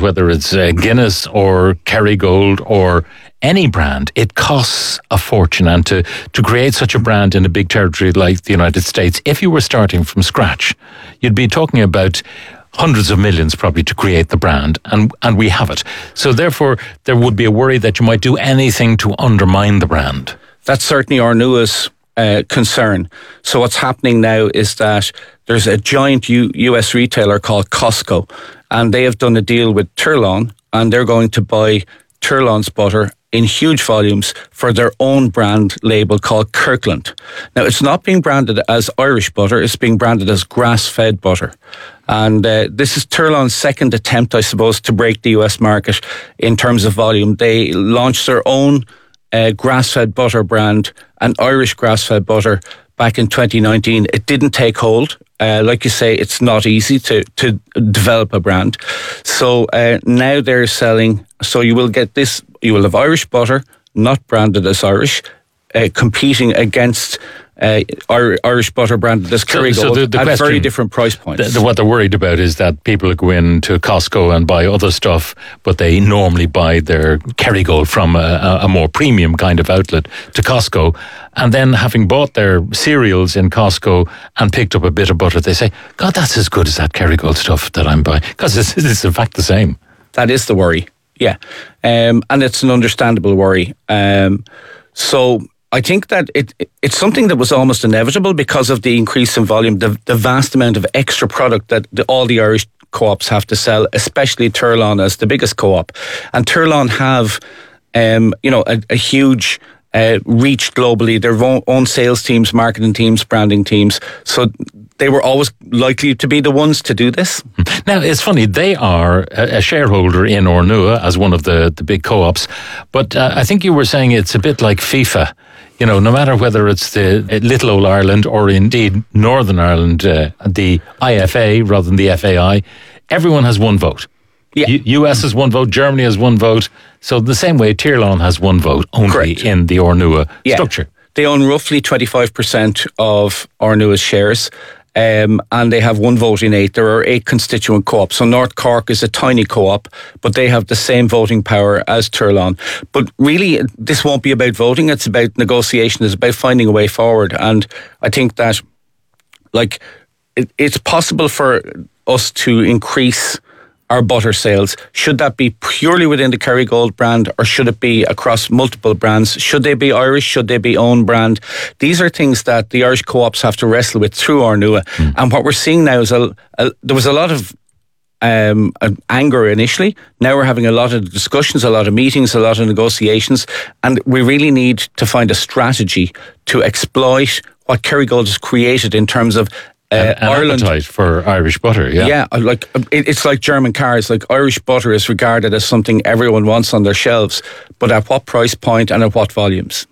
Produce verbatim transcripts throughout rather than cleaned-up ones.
whether it's uh, Guinness or Kerrygold or any brand, it costs a fortune. And to, to create such a brand in a big territory like the United States, if you were starting from scratch, you'd be talking about hundreds of millions probably to create the brand, and, and we have it. So therefore, there would be a worry that you might do anything to undermine the brand. That's certainly our newest uh, concern. So what's happening now is that there's a giant U- US retailer called Costco, and they have done a deal with Turlon, and they're going to buy Turlon's butter in huge volumes for their own brand label called Kirkland. Now, it's not being branded as Irish butter, it's being branded as grass-fed butter. And uh, this is Turlon's second attempt, I suppose, to break the U S market in terms of volume. They launched their own uh, grass-fed butter brand, an Irish grass-fed butter, back in twenty nineteen. It didn't take hold. Uh, like you say, it's not easy to, to develop a brand. So uh, now they're selling, so you will get this, you will have Irish butter, not branded as Irish, uh, competing against uh, Irish butter branded as Kerrygold so, so the, the at question, very different price points. The, the, what they're worried about is that people go into Costco and buy other stuff, but they normally buy their Kerrygold from a, a more premium kind of outlet to Costco. And then having bought their cereals in Costco and picked up a bit of butter, they say, God, that's as good as that Kerrygold stuff that I'm buying. Because it's, it's in fact the same. That is the worry, yeah. Um, and it's an understandable worry. Um, so I think that it it's something that was almost inevitable because of the increase in volume, the, the vast amount of extra product that the, all the Irish co-ops have to sell, especially Turlon as the biggest co-op. And Turlon have, um, you know, a, a huge uh, reach globally, their own, own sales teams, marketing teams, branding teams. So they were always likely to be the ones to do this. Now, it's funny, they are a shareholder in Ornua as one of the, the big co-ops, but uh, I think you were saying it's a bit like FIFA. You know, no matter whether it's the little old Ireland or indeed Northern Ireland, uh, the I F A rather than the F A I, everyone has one vote. Yeah. U- U.S. has one vote, Germany has one vote. So the same way Turlon has one vote only Correct. In the Ornua yeah. structure. They own roughly twenty-five percent of Ornua's shares. Um, and they have one vote in eight. There are eight constituent co-ops. So North Cork is a tiny co-op, but they have the same voting power as Turlon. But really, this won't be about voting. It's about negotiation. It's about finding a way forward. And I think that, like, it, it's possible for us to increase our butter sales. Should that be purely within the Kerrygold brand, or should it be across multiple brands? Should they be Irish? Should they be own brand? These are things that the Irish co-ops have to wrestle with through Ornua. Mm. And what we're seeing now is a, a, there was a lot of um, anger initially. Now we're having a lot of discussions, a lot of meetings, a lot of negotiations, and we really need to find a strategy to exploit what Kerrygold has created in terms of Uh, an Ireland appetite for Irish butter, yeah. Yeah, like it, it's like German cars. Like Irish butter is regarded as something everyone wants on their shelves, but at what price point and at what volumes?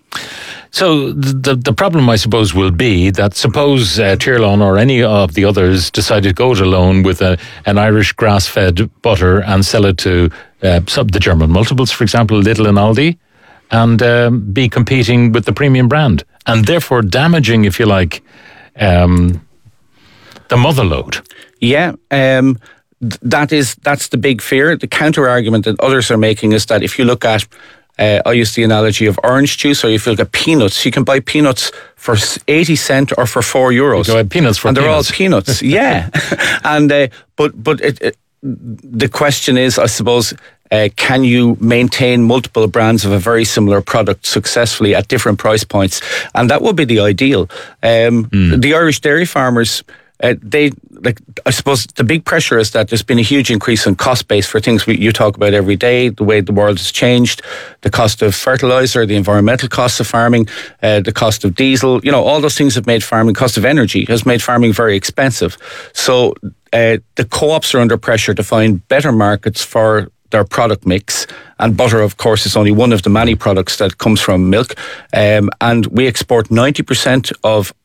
So the the problem, I suppose, will be that suppose uh, Turlon or any of the others decide to go it alone with a, an Irish grass-fed butter and sell it to uh, some, the German multiples, for example, Lidl and Aldi, and um, be competing with the premium brand, and therefore damaging, if you like, um, the mother load. Yeah, um, th- that is that's the big fear. The counter argument that others are making is that if you look at, uh, I use the analogy of orange juice, or if you look at peanuts, you can buy peanuts for eighty cent or for four euros. You go peanuts for and they're peanuts. all peanuts. Yeah, and uh, but but it, it, the question is, I suppose. Uh, can you maintain multiple brands of a very similar product successfully at different price points? And that would be the ideal. Um, mm. The Irish dairy farmers, uh, they like. I suppose the big pressure is that there's been a huge increase in cost base for things we, you talk about every day. The way the world has changed, the cost of fertilizer, the environmental costs of farming, uh, the cost of diesel. You know, all those things have made farming. Cost of energy has made farming very expensive. So uh, the co-ops are under pressure to find better markets for their product mix, and butter, of course, is only one of the many products that comes from milk. Um, and we export ninety percent of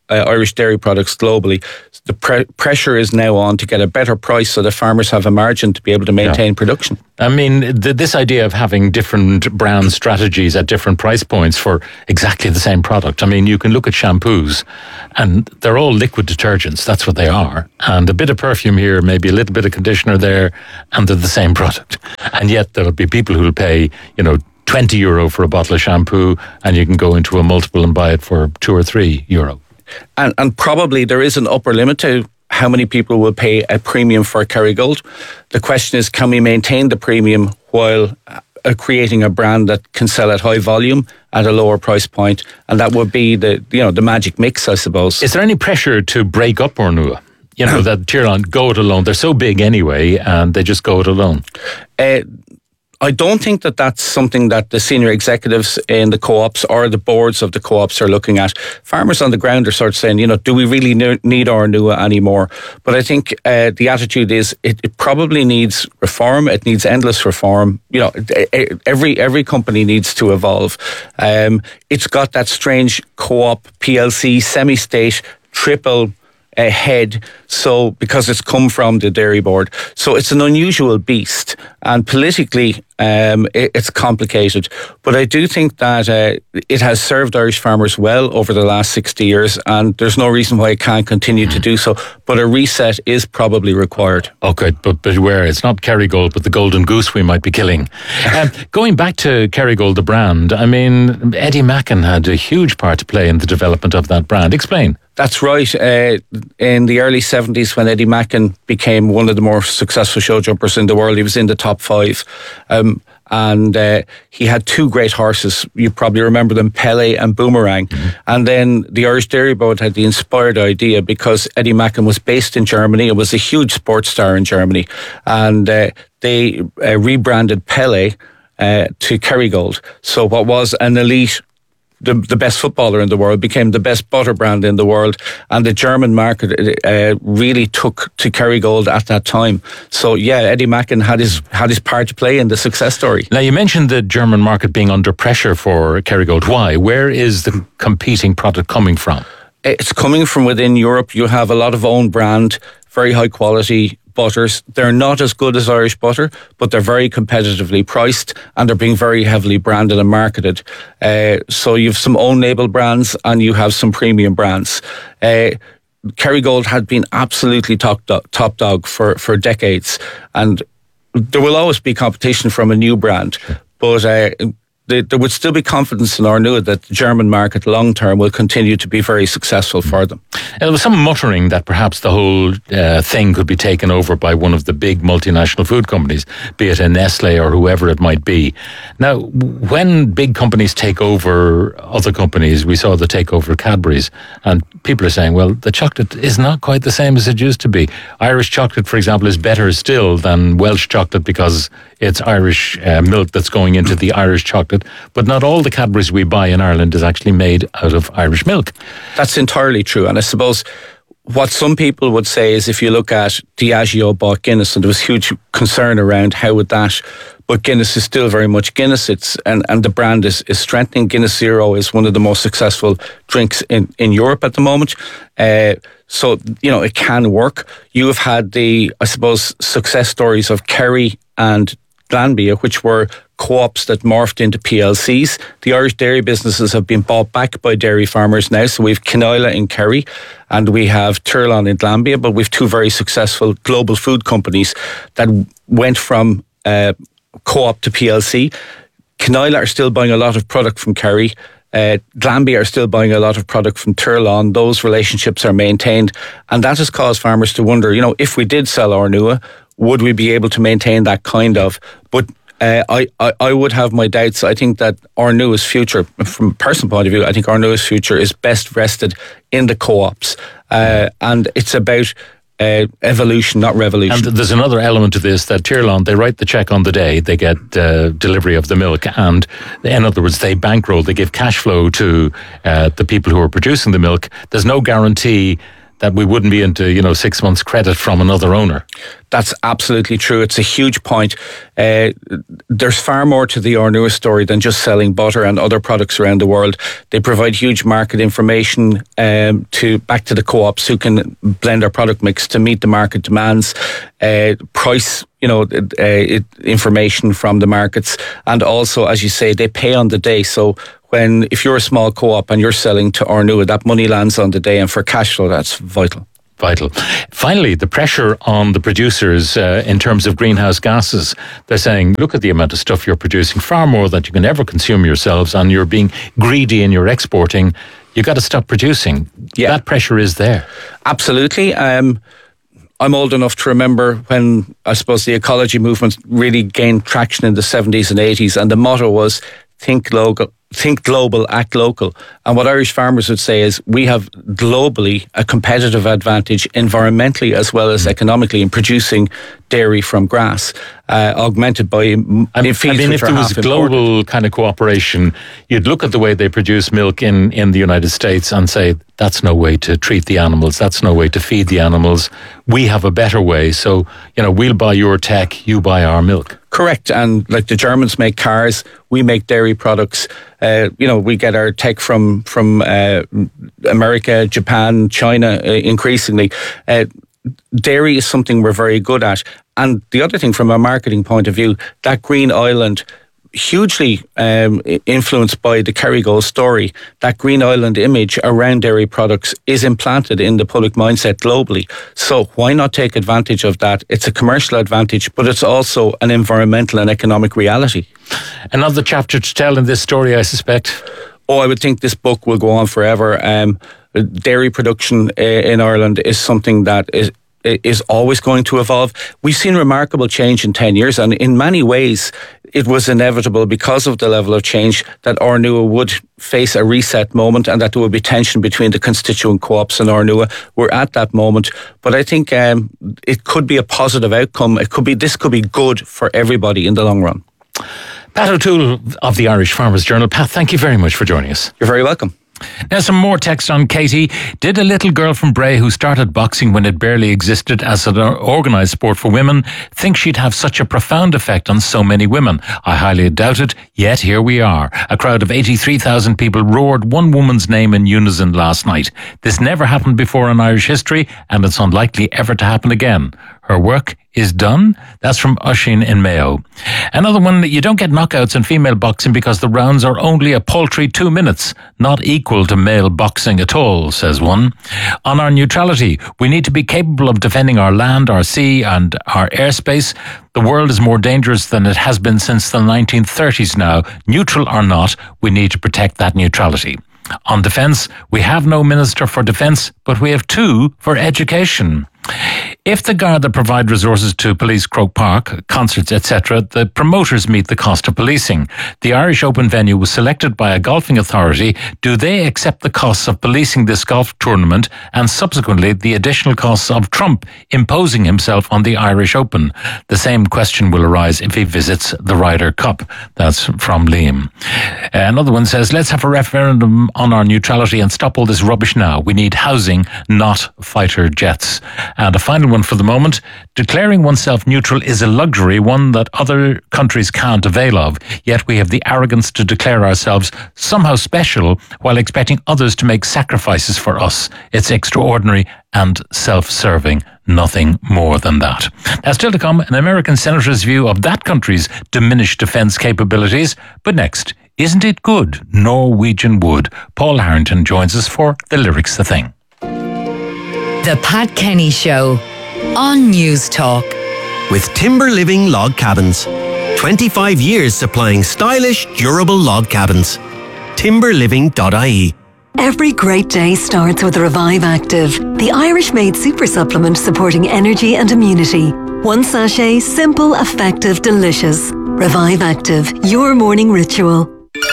uh, Irish dairy products globally. The pre- pressure is now on to get a better price so the farmers have a margin to be able to maintain yeah. production. I mean, the, this idea of having different brand strategies at different price points for exactly the same product. I mean, you can look at shampoos and they're all liquid detergents. That's what they are. And a bit of perfume here, maybe a little bit of conditioner there, and they're the same product. And yet there'll be people who'll pay, you know, twenty euro for a bottle of shampoo, and you can go into a multiple and buy it for two or three euro. And, and probably there is an upper limit to how many people will pay a premium for Kerrygold. The question is, can we maintain the premium while uh, creating a brand that can sell at high volume at a lower price point? And that would be the, you know, the magic mix, I suppose. Is there any pressure to break up Ornua? You know, that Tirlán go it alone. They're so big anyway, and they just go it alone. Uh, I don't think that that's something that the senior executives in the co-ops or the boards of the co-ops are looking at. Farmers on the ground are sort of saying, you know, do we really need Ornua anymore? But I think uh, the attitude is it, it probably needs reform. It needs endless reform. You know, every every company needs to evolve. Um, it's got that strange co-op, P L C, semi-state, triple Uh, head, so because it's come from the dairy board. So it's an unusual beast, and politically um, it, it's complicated. But I do think that uh, it has served Irish farmers well over the last sixty years, and there's no reason why it can't continue to do so. But a reset is probably required. Okay, but beware, it's not Kerrygold, but the golden goose we might be killing. um, going back to Kerrygold, the brand, I mean, Eddie Macken had a huge part to play in the development of that brand. Explain. That's right. Uh, in the early seventies, when Eddie Macken became one of the more successful show jumpers in the world, he was in the top five. Um, and uh, he had two great horses. You probably remember them, Pele and Boomerang. Mm-hmm. And then the Irish Dairy Board had the inspired idea, because Eddie Macken was based in Germany. It was a huge sports star in Germany. And uh, they uh, rebranded Pele uh, to Kerrygold. So what was an elite The, the best footballer in the world became the best butter brand in the world, and the German market uh, really took to Kerrygold at that time. So yeah, Eddie Macken had his had his part to play in the success story. Now, you mentioned the German market being under pressure for Kerrygold. Why? Where is the competing product coming from? It's coming from within Europe. You have a lot of own brand, very high quality butters. They're not as good as Irish butter, but they're very competitively priced, and they're being very heavily branded and marketed. Uh, so you have some own label brands and you have some premium brands. Uh, Kerrygold had been absolutely top dog, top dog for, for decades, and there will always be competition from a new brand, but uh, there would still be confidence in Ornua that the German market long term will continue to be very successful for them. And there was some muttering that perhaps the whole uh, thing could be taken over by one of the big multinational food companies, be it a Nestle or whoever it might be. Now, when big companies take over other companies, we saw the takeover of Cadbury's, and people are saying, well, the chocolate is not quite the same as it used to be. Irish chocolate, for example, is better still than Welsh chocolate because it's Irish uh, milk that's going into the Irish chocolate. But not all the Cadbury's we buy in Ireland is actually made out of Irish milk. That's entirely true. And I suppose what some people would say is, if you look at Diageo bought Guinness, and there was huge concern around how would that, but Guinness is still very much Guinness. It's and, and the brand is, is strengthening. Guinness Zero is one of the most successful drinks in, in Europe at the moment. Uh, so, you know, it can work. You have had the, I suppose, success stories of Kerry and Glanbia, which were co-ops that morphed into P L Cs. The Irish dairy businesses have been bought back by dairy farmers now. So we've Kinoila in Kerry and we have Tirlán in Glanbia, but we've two very successful global food companies that went from uh, co-op to P L C. Kinoila are still buying a lot of product from Kerry. Uh, Glanbia are still buying a lot of product from Tirlán. Those relationships are maintained, and that has caused farmers to wonder, you know, if we did sell Ornua, would we be able to maintain that kind of? But uh, I, I, I would have my doubts. I think that Ornua's future, from a personal point of view, I think Ornua's future is best rested in the co-ops. Uh, and it's about uh, evolution, not revolution. And there's another element to this, that Tirlán, they write the cheque on the day, they get uh, delivery of the milk, and in other words, they bankroll, they give cash flow to uh, the people who are producing the milk. There's no guarantee that we wouldn't be into, you know, six months credit from another owner. That's absolutely true. It's a huge point. Uh, there's far more to the Ornua story than just selling butter and other products around the world. They provide huge market information um, to back to the co-ops who can blend their product mix to meet the market demands, uh, price, you know, uh, it, information from the markets, and also, as you say, they pay on the day. So when if you're a small co-op and you're selling to Ornua, that money lands on the day, and for cash flow, that's vital. Vital. Finally, the pressure on the producers uh, in terms of greenhouse gases. They're saying, look at the amount of stuff you're producing, far more than you can ever consume yourselves, and you're being greedy and you're exporting. You got to stop producing. Yeah. That pressure is there. Absolutely. Um, I'm old enough to remember when, I suppose, the ecology movement really gained traction in the seventies and eighties, and the motto was, think local, think global, act local. And what Irish farmers would say is we have globally a competitive advantage environmentally as well as economically in producing dairy from grass, uh, augmented by m- I, feeds I mean, if there was global imported. kind of cooperation, you'd look at the way they produce milk in, in the United States and say, that's no way to treat the animals, that's no way to feed the animals. We have a better way, so, you know, we'll buy your tech, you buy our milk. Correct, and like the Germans make cars, we make dairy products. Uh, you know, we get our tech from from uh, America, Japan, China, uh, increasingly. Uh, dairy is something we're very good at, and the other thing, from a marketing point of view, that green island, hugely um, influenced by the Kerrygold story, that green island image around dairy products is implanted in the public mindset globally. So why not take advantage of that? It's a commercial advantage, but it's also an environmental and economic reality. Another chapter to tell in this story, I suspect. Oh, I would think this book will go on forever. Um, dairy production in Ireland is something that is is always going to evolve. We've seen remarkable change in ten years, and in many ways it was inevitable because of the level of change that Ornua would face a reset moment and that there would be tension between the constituent co-ops and Ornua. We're at that moment, but I think um, it could be a positive outcome. It could be this could be good for everybody in the long run. Pat O'Toole of the Irish Farmers Journal. Pat, thank you very much for joining us. You're very welcome. Now, some more text on Katie. Did a little girl from Bray who started boxing when it barely existed as an organised sport for women think she'd have such a profound effect on so many women? I highly doubt it, yet here we are. A crowd of eighty-three thousand people roared one woman's name in unison last night. This never happened before in Irish history, and it's unlikely ever to happen again. Her work is done. That's from Oisin in Mayo. Another one, you don't get knockouts in female boxing because the rounds are only a paltry two minutes, not equal to male boxing at all, says one. On our neutrality, we need to be capable of defending our land, our sea and our airspace. The world is more dangerous than it has been since the nineteen thirties now. Neutral or not, we need to protect that neutrality. On defence, we have no Minister for Defence, but we have two for education. If the Garda provide resources to police Croke Park, concerts, et cetera, the promoters meet the cost of policing. The Irish Open venue was selected by a golfing authority. Do they accept the costs of policing this golf tournament and subsequently the additional costs of Trump imposing himself on the Irish Open? The same question will arise if he visits the Ryder Cup. That's from Liam. Another one says, let's have a referendum on our neutrality and stop all this rubbish now. We need housing, not fighter jets. And a final one for the moment. Declaring oneself neutral is a luxury, one that other countries can't avail of. Yet we have the arrogance to declare ourselves somehow special while expecting others to make sacrifices for us. It's extraordinary and self-serving. Nothing more than that. Now, still to come, an American senator's view of that country's diminished defence capabilities. But next, isn't it good? Norwegian wood. Paul Harrington joins us for The Lyrics The Thing. The Pat Kenny Show on News Talk. With Timber Living Log Cabins. twenty-five years supplying stylish, durable log cabins. timber living dot I E. Every great day starts with Revive Active, the Irish-made super supplement supporting energy and immunity. One sachet, simple, effective, delicious. Revive Active, your morning ritual.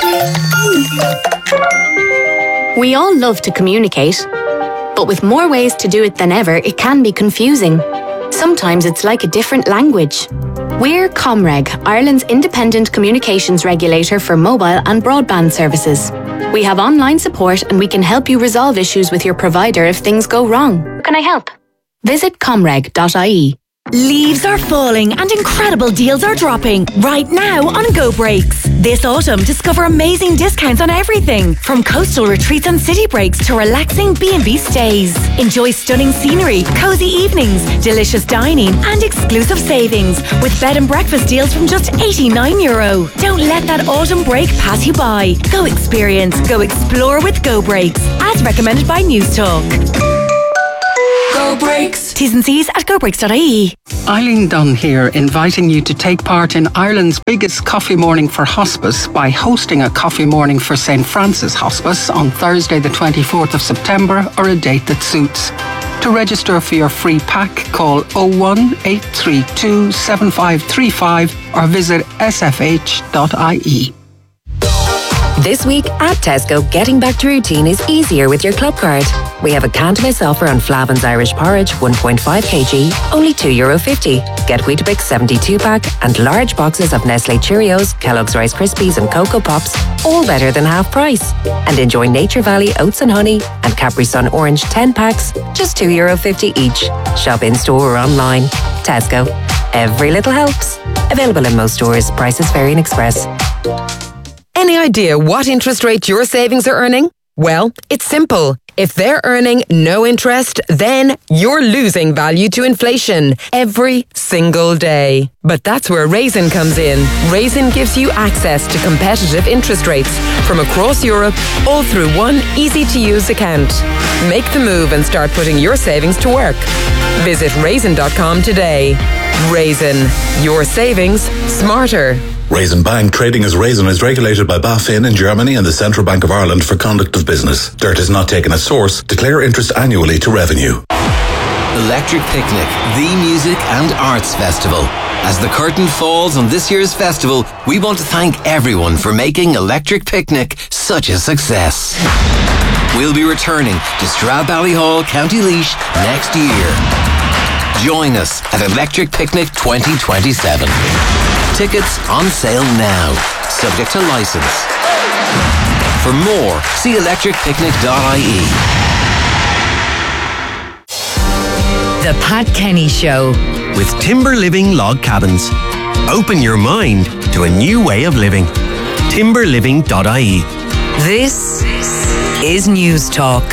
We all love to communicate. But with more ways to do it than ever, it can be confusing. Sometimes it's like a different language. We're Comreg, Ireland's independent communications regulator for mobile and broadband services. We have online support and we can help you resolve issues with your provider if things go wrong. Can I help? Visit comreg dot I E. Leaves are falling and incredible deals are dropping right now on Go Breaks. This autumn, discover amazing discounts on everything from coastal retreats and city breaks to relaxing B and B stays. Enjoy stunning scenery, cozy evenings, delicious dining and exclusive savings with bed and breakfast deals from just eighty-nine euro. Don't let that autumn break pass you by. Go experience, go explore with Go Breaks. As recommended by News Talk. Go Breaks. T's and C's at go breaks dot I E. Eileen Dunn here, inviting you to take part in Ireland's biggest coffee morning for hospice by hosting a coffee morning for Saint Francis Hospice on Thursday the twenty-fourth of September, or a date that suits. To register for your free pack, call oh one, eight three two, seven five three five or visit s f h dot I E. This week at Tesco, getting back to routine is easier with your club card. We have a can't miss offer on Flavin's Irish Porridge, one point five kilograms, only two euro fifty. Get Weetabix seventy-two pack and large boxes of Nestle Cheerios, Kellogg's Rice Krispies and Cocoa Pops, all better than half price. And enjoy Nature Valley Oats and Honey and Capri Sun Orange ten packs, just two euro fifty each. Shop in store or online. Tesco. Every little helps. Available in most stores. Prices vary in Express. Any idea what interest rate your savings are earning? Well, it's simple. If they're earning no interest, then you're losing value to inflation every single day. But that's where Raisin comes in. Raisin gives you access to competitive interest rates from across Europe, all through one easy-to-use account. Make the move and start putting your savings to work. Visit raisin dot com today. Raisin. Your savings smarter. Raisin Bank, trading as Raisin, is regulated by BaFin in Germany and the Central Bank of Ireland for conduct of business. Dirt is not taken as source. Declare interest annually to revenue. Electric Picnic, the music and arts festival. As the curtain falls on this year's festival, we want to thank everyone for making Electric Picnic such a success. We'll be returning to Stradbally, County Laois next year. Join us at Electric Picnic twenty twenty-seven. Tickets on sale now, subject to licence. For more, see electric picnic dot I E. The Pat Kenny Show. With Timber Living Log Cabins. Open your mind to a new way of living. timber living dot I E. This is News Talk.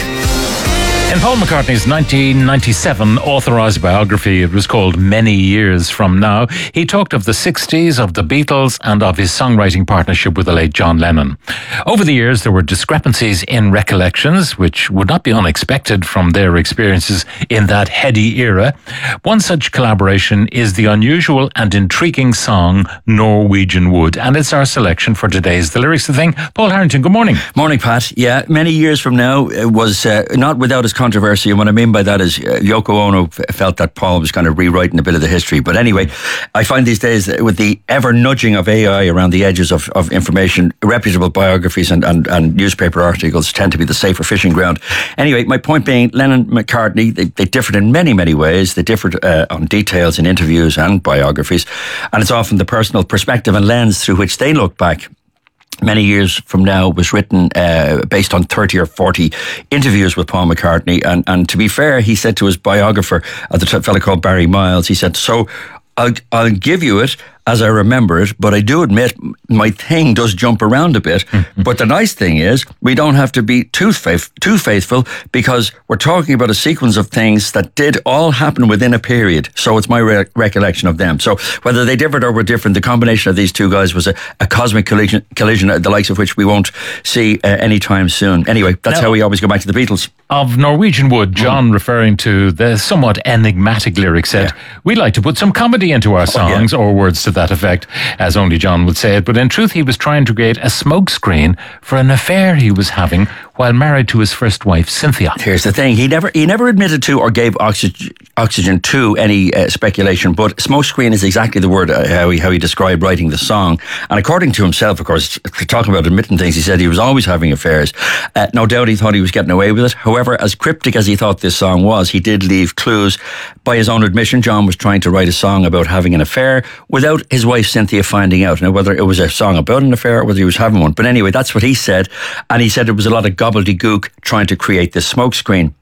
In Paul McCartney's nineteen ninety-seven authorised biography, it was called Many Years From Now, he talked of the sixties, of the Beatles and of his songwriting partnership with the late John Lennon. Over the years, there were discrepancies in recollections, which would not be unexpected from their experiences in that heady era. One such collaboration is the unusual and intriguing song Norwegian Wood, and it's our selection for today's The Lyrics of the Thing. Paul Harrington, good morning. Morning, Pat. Yeah, Many Years From Now was uh, not without its controversy, and what I mean by that is uh, Yoko Ono f- felt that Paul was kind of rewriting a bit of the history. But anyway, I find these days that with the ever nudging of A I around the edges of, of information, reputable biographies and, and, and newspaper articles tend to be the safer fishing ground. Anyway, my point being, Lennon and McCartney, they, they differed in many, many ways. They differed uh, on details in interviews and biographies, and it's often the personal perspective and lens through which they look back. Many Years From Now was written uh, based on thirty or forty interviews with Paul McCartney. And, and to be fair, he said to his biographer, uh, the t- fellow called Barry Miles, he said, so I'll, I'll give you it as I remember it, but I do admit my thing does jump around a bit. Mm-hmm. But the nice thing is we don't have to be too, faith, too faithful, because we're talking about a sequence of things that did all happen within a period. So it's my re- recollection of them. So whether they differed or were different, the combination of these two guys was a, a cosmic collision, collision, the likes of which we won't see uh, anytime soon. Anyway, that's now, how we always go back to the Beatles. Of Norwegian Wood, John, mm. referring to the somewhat enigmatic lyrics, said, yeah. we like to put some comedy into our songs, oh, yeah. or words to that effect, as only John would say it. But in truth, he was trying to create a smokescreen for an affair he was having while married to his first wife, Cynthia. Here's the thing. He never he never admitted to or gave oxygen, oxygen to any uh, speculation, but smokescreen is exactly the word uh, how, he, how he described writing the song. And according to himself, of course, talking about admitting things, he said he was always having affairs. Uh, no doubt he thought he was getting away with it. However, as cryptic as he thought this song was, he did leave clues. By his own admission, John was trying to write a song about having an affair without his wife Cynthia finding out. Now, whether it was a song about an affair or whether he was having one. But anyway, that's what he said. And he said it was a lot of gobbledygook trying to create this smokescreen.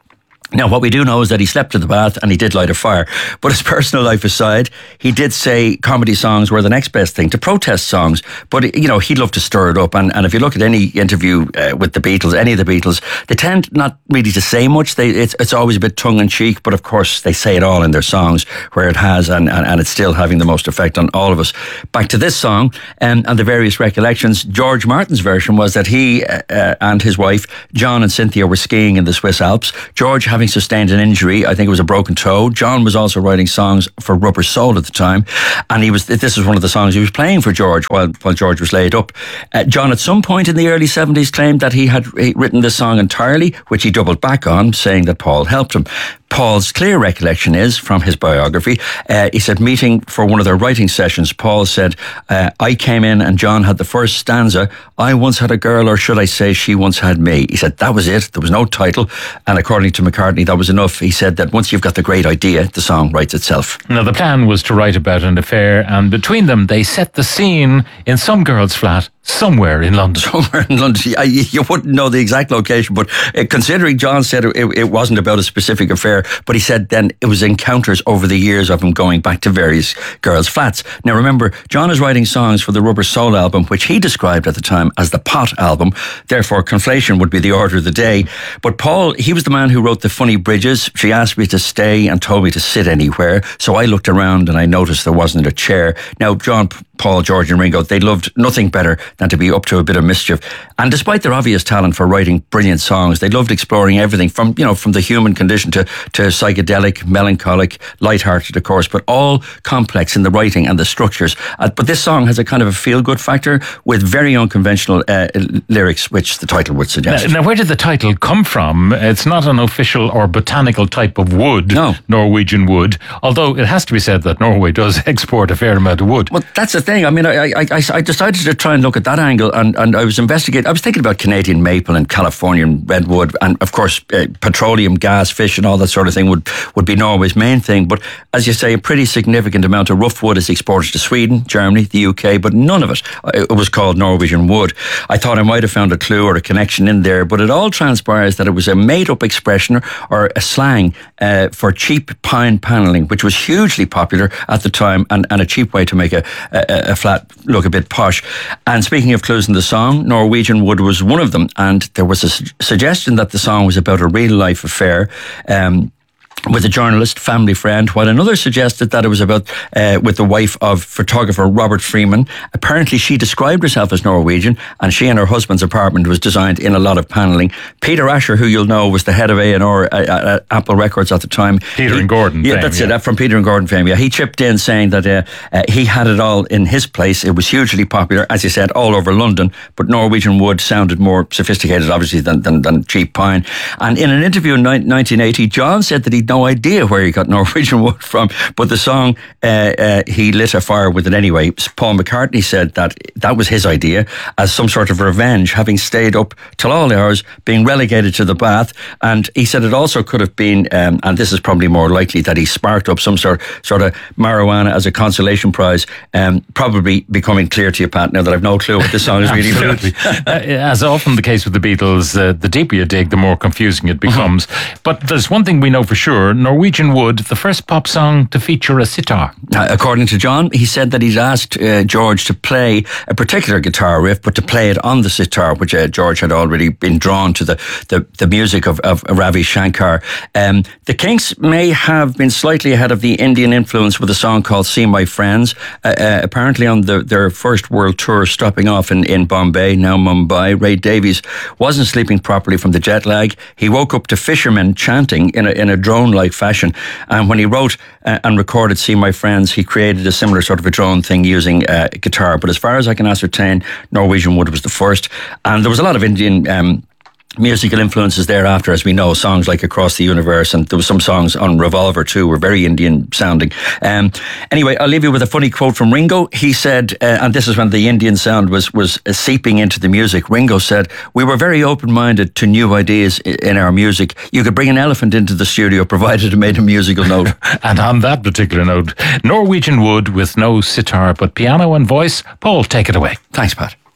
Now, what we do know is that he slept in the bath and he did light a fire. But his personal life aside, he did say comedy songs were the next best thing to protest songs. But, you know, he'd love to stir it up. And, and if you look at any interview uh, with the Beatles, any of the Beatles, they tend not really to say much. They, it's, it's always a bit tongue-in-cheek. But, of course, they say it all in their songs where it has, and, and, and it's still having the most effect on all of us. Back to this song um, and the various recollections. George Martin's version was that he uh, and his wife, John and Cynthia, were skiing in the Swiss Alps. George having sustained an injury, I think it was a broken toe. John was also writing songs for Rubber Soul at the time, and he was. This was one of the songs he was playing for George while while George was laid up. Uh, John, at some point in the early seventies, claimed that he had written this song entirely, which he doubled back on, saying that Paul helped him. Paul's clear recollection is, from his biography, uh, he said, meeting for one of their writing sessions, Paul said, uh, I came in and John had the first stanza, I once had a girl, or should I say she once had me. He said that was it, there was no title, and according to McCartney, that was enough. He said that once you've got the great idea, the song writes itself. Now, the plan was to write about an affair, and between them, they set the scene in some girl's flat somewhere in London. Somewhere in London. You wouldn't know the exact location, but uh, considering John said it, it wasn't about a specific affair, but he said then it was encounters over the years of him going back to various girls' flats. Now remember, John is writing songs for the Rubber Soul album, which he described at the time as the Pot album. Therefore, conflation would be the order of the day. But Paul, he was the man who wrote the funny bridges. She asked me to stay and told me to sit anywhere. So I looked around and I noticed there wasn't a chair. Now, John, Paul, George and Ringo, they loved nothing better than to be up to a bit of mischief. And despite their obvious talent for writing brilliant songs, they loved exploring everything from, you know, from the human condition to, to psychedelic, melancholic, lighthearted, of course, but all complex in the writing and the structures. Uh, but this song has a kind of a feel-good factor with very unconventional uh, lyrics, which the title would suggest. Now, now, where did the title come from? It's not an official or botanical type of wood, no. Norwegian wood, although it has to be said that Norway does export a fair amount of wood. Well, that's the thing. I mean, I, I, I, I decided to try and look at that angle, and, and I was investigating. I was thinking about Canadian maple and Californian redwood, and of course, uh, petroleum, gas, fish, and all that sort of thing would, would be Norway's main thing. But as you say, a pretty significant amount of rough wood is exported to Sweden, Germany, the U K, but none of it, it was called Norwegian wood. I thought I might have found a clue or a connection in there, but it all transpires that it was a made-up expression or a slang uh, for cheap pine panelling, which was hugely popular at the time, and, and a cheap way to make a, a, a flat look a bit posh. And speaking of clues in the song, Norwegian wood was one of them, and there was a su- suggestion that the song was about a real-life affair um, with a journalist, family friend, while another suggested that it was about uh, with the wife of photographer Robert Freeman. Apparently she described herself as Norwegian, and she and her husband's apartment was designed in a lot of panelling. Peter Asher, who you'll know was the head of A and R at, at Apple Records at the time. Peter he, and Gordon Yeah, fame, that's yeah. it, from Peter and Gordon fame, yeah. He chipped in saying that uh, uh, he had it all in his place. It was hugely popular, as you said, all over London, but Norwegian wood sounded more sophisticated, obviously, than, than, than cheap pine. And in an interview in nineteen eighty, John said that he'd no idea where he got Norwegian wood from, but the song, uh, uh, he lit a fire with it anyway. Paul McCartney said that that was his idea as some sort of revenge, having stayed up till all hours, being relegated to the bath. And he said it also could have been, um, and this is probably more likely, that he sparked up some sort, sort of marijuana as a consolation prize, um, probably becoming clear to you, Pat, now that I've no clue what this song is really about. uh, as often the case with the Beatles, uh, the deeper you dig, the more confusing it becomes. Mm-hmm. But there's one thing we know for sure: Norwegian wood, the first pop song to feature a sitar. Uh, according to John, he said that he's asked uh, George to play a particular guitar riff, but to play it on the sitar, which uh, George had already been drawn to the, the, the music of, of Ravi Shankar. Um, the Kinks may have been slightly ahead of the Indian influence with a song called See My Friends. Uh, uh, apparently on the, their first world tour, stopping off in, in Bombay, now Mumbai, Ray Davies wasn't sleeping properly from the jet lag. He woke up to fishermen chanting in a, in a drone-like fashion. And when he wrote uh, and recorded See My Friends, he created a similar sort of a drone thing using uh, guitar. But as far as I can ascertain, Norwegian wood was the first. And there was a lot of Indian um, musical influences thereafter, as we know, songs like Across the Universe, and there was some songs on Revolver too were very Indian sounding. Um, anyway, I'll leave you with a funny quote from Ringo. He said, uh, and this is when the Indian sound was, was uh, seeping into the music, Ringo said, "We were very open-minded to new ideas in our music. You could bring an elephant into the studio provided it made a musical note." And on that particular note, Norwegian wood with no sitar but piano and voice. Paul, take it away. Thanks, Pat.